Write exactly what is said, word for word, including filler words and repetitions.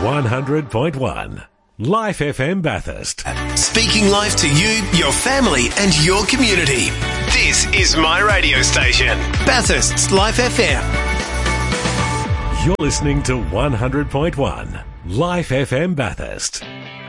one hundred point one. Life F M Bathurst. Speaking life to you, your family and your community. This is my radio station, Bathurst's Life F M. You're listening to one hundred point one. Life F M Bathurst.